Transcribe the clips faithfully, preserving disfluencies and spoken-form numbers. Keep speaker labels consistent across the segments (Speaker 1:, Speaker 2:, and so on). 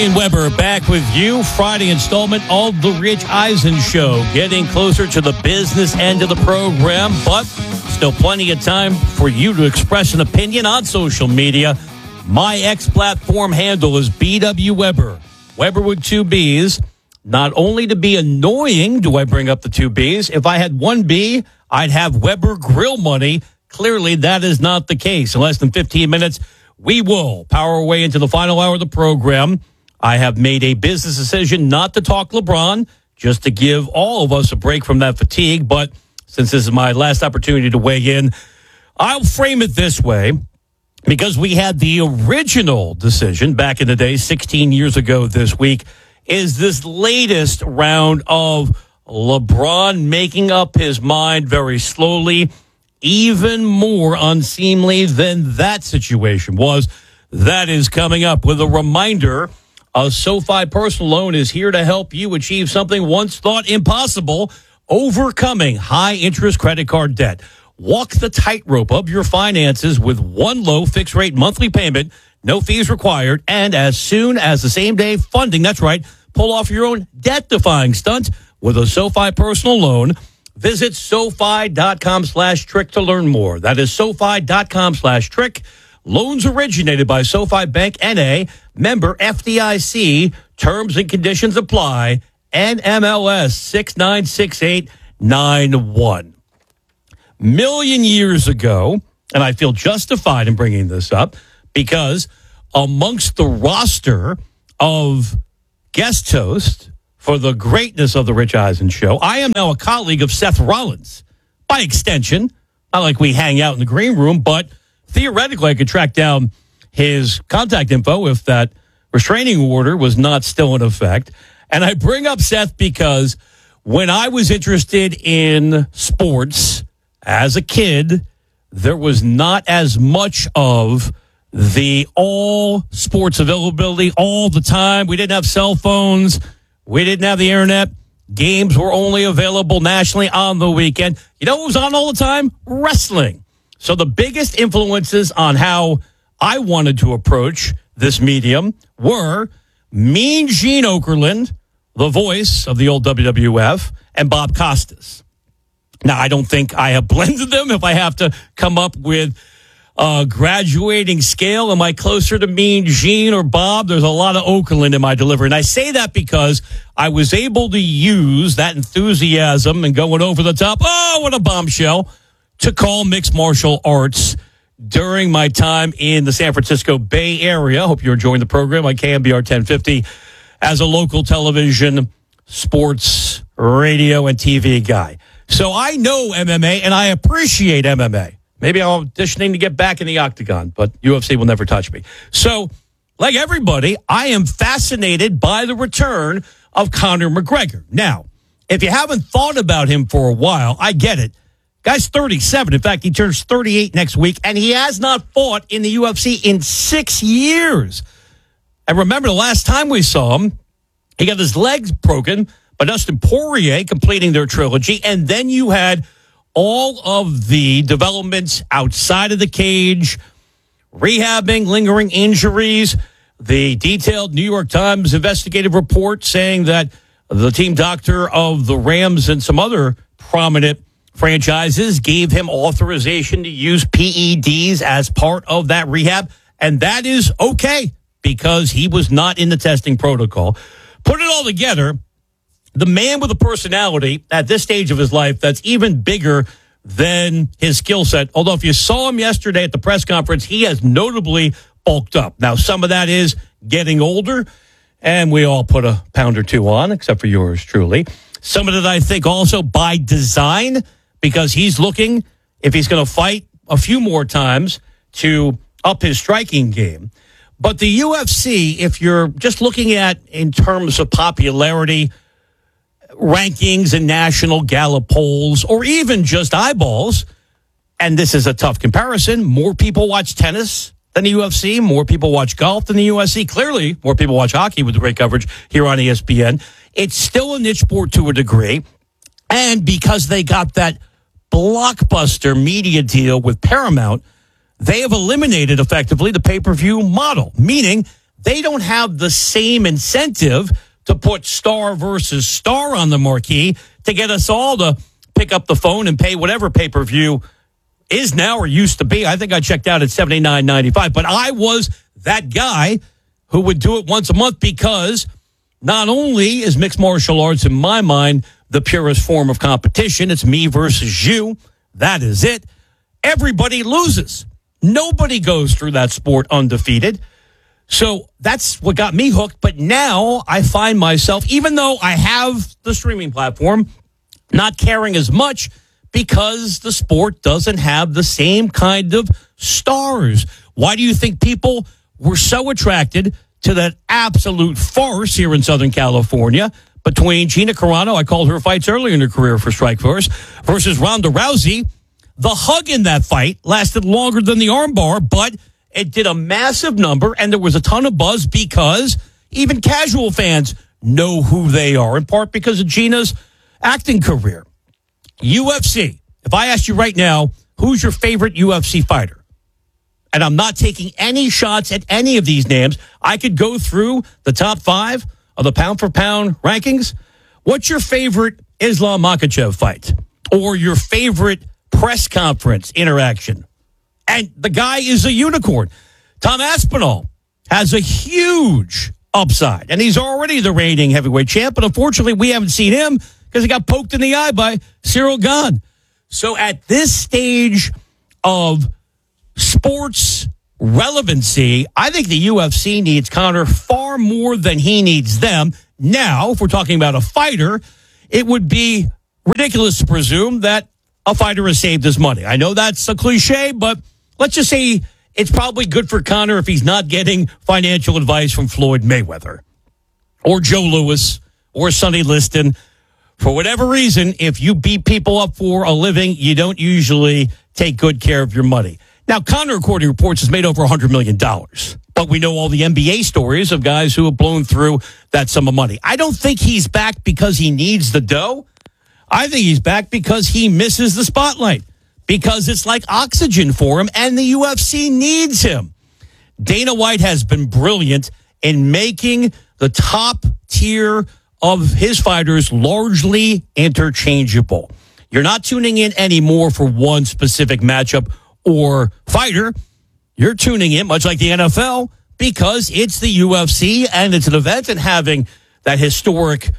Speaker 1: Ryan Weber back with you. Friday installment of The Rich Eisen Show. Getting closer to the business end of the program, but still plenty of time for you to express an opinion on social media. My X platform handle is B W Weber. Weber with two B's. Not only to be annoying do I bring up the two B's. If I had one B, I'd have Weber Grill Money. Clearly, that is not the case. In less than fifteen minutes, we will power our way into the final hour of the program. I have made a business decision not to talk LeBron, just to give all of us a break from that fatigue. But since this is my last opportunity to weigh in, I'll frame it this way. Because we had the original decision back in the day, sixteen years ago this week, is this latest round of LeBron making up his mind very slowly, even more unseemly than that situation was. That is coming up with a reminder. A SoFi personal loan is here to help you achieve something once thought impossible, overcoming high-interest credit card debt. Walk the tightrope of your finances with one low fixed-rate monthly payment, no fees required, and as soon as the same-day funding, that's right, pull off your own debt-defying stunt with a SoFi personal loan. Visit SoFi.com slash trick to learn more. That is SoFi.com slash trick. Loans originated by SoFi Bank N A, member F D I C. Terms and conditions apply. N M L S six nine six eight nine one. Million years ago, and I feel justified in bringing this up, because amongst the roster of guest hosts for the greatness of the Rich Eisen Show, I am now a colleague of Seth Rollins. By extension, not like we hang out in the green room, but theoretically I could track down his contact info if that restraining order was not still in effect. And I bring up Seth because when I was interested in sports as a kid, there was not as much of the all sports availability all the time. We didn't have cell phones. We didn't have the internet. Games were only available nationally on the weekend. You know what was on all the time? Wrestling. So the biggest influences on how I wanted to approach this medium were Mean Gene Okerlund, the voice of the old W W F, and Bob Costas. Now, I don't think I have blended them. If I have to come up with a graduating scale, am I closer to Mean Gene or Bob? There's a lot of Okerlund in my delivery. And I say that because I was able to use that enthusiasm and going over the top, oh, what a bombshell, to call mixed martial arts during my time in the San Francisco Bay Area. Hope you're enjoying the program on K M B R ten fifty as a local television, sports, radio, and T V guy. So I know M M A, and I appreciate M M A. Maybe I'm auditioning to get back in the octagon, but U F C will never touch me. So, like everybody, I am fascinated by the return of Conor McGregor. Now, if you haven't thought about him for a while, I get it. Guy's thirty-seven. In fact, he turns thirty-eight next week, and he has not fought in the U F C in six years. And remember, the last time we saw him, he got his legs broken by Dustin Poirier completing their trilogy, and then you had all of the developments outside of the cage, rehabbing, lingering injuries, the detailed New York Times investigative report saying that the team doctor of the Rams and some other prominent franchises gave him authorization to use P E Ds as part of that rehab, and that is okay because he was not in the testing protocol. Put it all together, the man with a personality at this stage of his life that's even bigger than his skill set. Although if you saw him yesterday at the press conference, he has notably bulked up. Now, some of that is getting older, and we all put a pound or two on, except for yours truly. Some of it, I think, also by design, because he's looking, if he's going to fight a few more times, to up his striking game. But the U F C, if you're just looking at in terms of popularity, rankings and national Gallup polls, or even just eyeballs, and this is a tough comparison, more people watch tennis than the U F C, more people watch golf than the U F C. Clearly, more people watch hockey with the great coverage here on E S P N. It's still a niche sport to a degree, and because they got that blockbuster media deal with Paramount, they have eliminated effectively the pay-per-view model, meaning they don't have the same incentive to put star versus star on the marquee to get us all to pick up the phone and pay whatever pay-per-view is now or used to be. I think I checked out at seventy-nine ninety-five, but I was that guy who would do it once a month because not only is mixed martial arts, in my mind, the purest form of competition, it's me versus you. That is it. Everybody loses. Nobody goes through that sport undefeated. So that's what got me hooked. But now I find myself, even though I have the streaming platform, not caring as much because the sport doesn't have the same kind of stars. Why do you think people were so attracted to that absolute farce here in Southern California between Gina Carano, I called her fights earlier in her career for Strikeforce, versus Ronda Rousey? The hug in that fight lasted longer than the armbar, but it did a massive number, and there was a ton of buzz because even casual fans know who they are, in part because of Gina's acting career. U F C. If I asked you right now, who's your favorite U F C fighter? And I'm not taking any shots at any of these names. I could go through the top five of the pound-for-pound rankings. What's your favorite Islam Makhachev fight? Or your favorite press conference interaction? And the guy is a unicorn. Tom Aspinall has a huge upside, and he's already the reigning heavyweight champ, but unfortunately we haven't seen him because he got poked in the eye by Cyril Gane. So at this stage of sports relevancy, I think the U F C needs Conor far more than he needs them. Now, if we're talking about a fighter, it would be ridiculous to presume that a fighter has saved his money. I know that's a cliche, but let's just say it's probably good for Conor if he's not getting financial advice from Floyd Mayweather or Joe Louis or Sonny Liston. For whatever reason, if you beat people up for a living, you don't usually take good care of your money. Now, Conor, according to reports, has made over one hundred million dollars. But we know all the N B A stories of guys who have blown through that sum of money. I don't think he's back because he needs the dough. I think he's back because he misses the spotlight, because it's like oxygen for him, and the U F C needs him. Dana White has been brilliant in making the top tier of his fighters largely interchangeable. You're not tuning in anymore for one specific matchup or fighter. You're tuning in, much like the N F L, because it's the U F C and it's an event, and having that historic,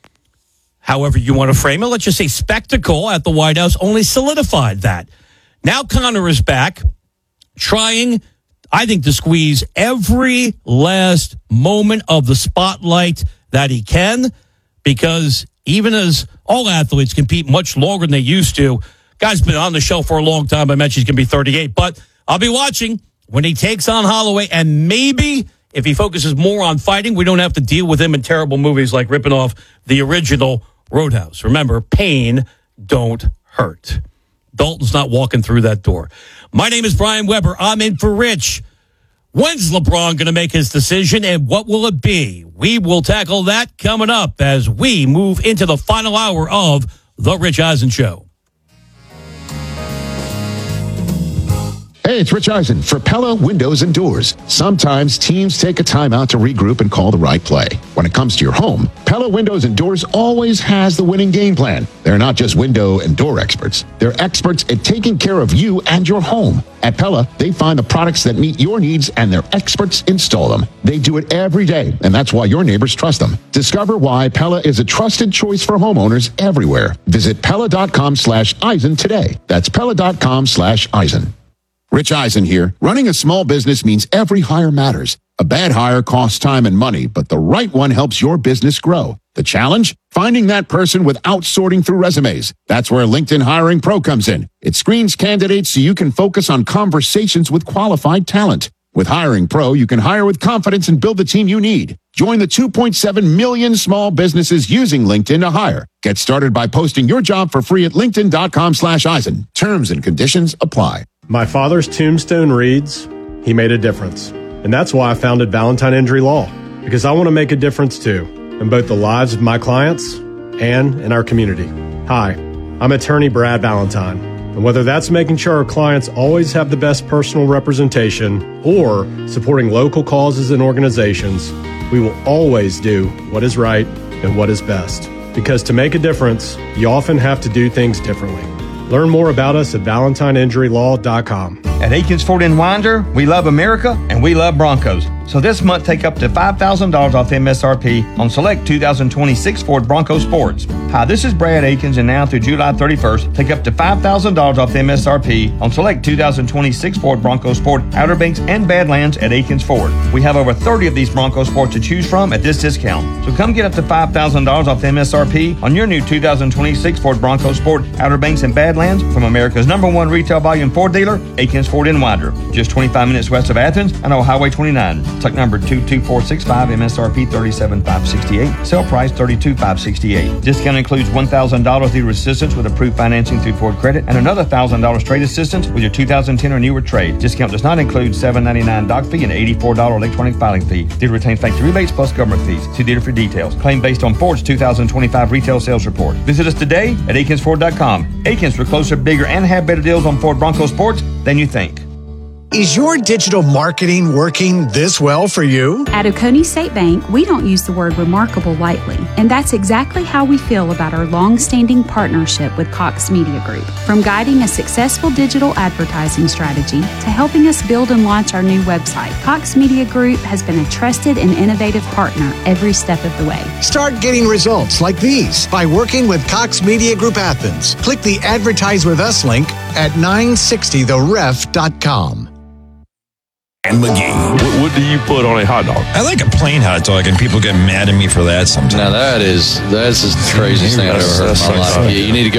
Speaker 1: however you want to frame it, let's just say spectacle at the White House only solidified that. Now Conor is back, trying, I think, to squeeze every last moment of the spotlight that he can, because even as all athletes compete much longer than they used to, guy's been on the show for a long time. I mentioned he's going to be thirty-eight, but I'll be watching when he takes on Holloway, and maybe if he focuses more on fighting, we don't have to deal with him in terrible movies like ripping off the original Roadhouse. Remember, pain don't hurt. Dalton's not walking through that door. My name is Brian Weber. I'm in for Rich. When's LeBron going to make his decision, and what will it be? We will tackle that coming up as we move into the final hour of The Rich Eisen Show.
Speaker 2: Hey, it's Rich Eisen for Pella Windows and Doors. Sometimes teams take a timeout to regroup and call the right play. When it comes to your home, Pella Windows and Doors always has the winning game plan. They're not just window and door experts. They're experts at taking care of you and your home. At Pella, they find the products that meet your needs, and their experts install them. They do it every day, and that's why your neighbors trust them. Discover why Pella is a trusted choice for homeowners everywhere. Visit Pella.com slash Eisen today. That's Pella.com slash Eisen. Rich Eisen here. Running a small business means every hire matters. A bad hire costs time and money, but the right one helps your business grow. The challenge? Finding that person without sorting through resumes. That's where LinkedIn Hiring Pro comes in. It screens candidates so you can focus on conversations with qualified talent. With Hiring Pro, you can hire with confidence and build the team you need. Join the two point seven million small businesses using LinkedIn to hire. Get started by posting your job for free at linkedin.com slash Eisen. Terms and conditions apply.
Speaker 3: My father's tombstone reads, "He made a difference." And that's why I founded Valentine Injury Law, because I want to make a difference too, in both the lives of my clients and in our community. Hi, I'm attorney Brad Valentine, And whether that's making sure our clients always have the best personal representation or supporting local causes and organizations, we will always do what is right and what is best. Because to make a difference, you often have to do things differently. Learn more about us at valentine injury law dot com.
Speaker 4: At Akins Ford in Winder, we love America and we love Broncos. So this month, take up to five thousand dollars off M S R P on select two thousand twenty-six Ford Bronco Sports. Hi, this is Brad Akins, and now through July thirty-first, take up to five thousand dollars off M S R P on select two thousand twenty-six Ford Bronco Sport, Outer Banks, and Badlands at Akins Ford. We have over thirty of these Bronco Sports to choose from at this discount. So come get up to five thousand dollars off M S R P on your new two thousand twenty-six Ford Bronco Sport, Outer Banks, and Badlands from America's number one retail volume Ford dealer, Akins Ford in Winder. Just twenty-five minutes west of Athens and on Highway twenty-nine. Tuck number two two four six five, M S R P thirty-seven thousand five hundred sixty-eight, sale price thirty-two thousand five hundred sixty-eight. Discount includes one thousand dollars dealer assistance with approved financing through Ford Credit and another one thousand dollars trade assistance with your two thousand ten or newer trade. Discount does not include seven ninety-nine doc fee and eighty-four dollars electronic filing fee. Dealer retains factory rebates plus government fees. See dealer for details. Claim based on Ford's two thousand twenty-five retail sales report. Visit us today at akins ford dot com. Akins, we're closer, bigger, and have better deals on Ford Bronco Sports than you think.
Speaker 5: Is your digital marketing working this well for you?
Speaker 6: At Oconee State Bank, we don't use the word remarkable lightly, and that's exactly how we feel about our long-standing partnership with Cox Media Group. From guiding a successful digital advertising strategy to helping us build and launch our new website, Cox Media Group has been a trusted and innovative partner every step of the way.
Speaker 5: Start getting results like these by working with Cox Media Group Athens. Click the Advertise With Us link at nine sixty the ref dot com.
Speaker 7: And McGee.
Speaker 8: What, what do you put on a hot dog?
Speaker 7: I like a plain hot dog, and people get mad at me for that sometimes.
Speaker 9: Now that is that's the craziest thing I've ever heard in my life. Yeah, you need to go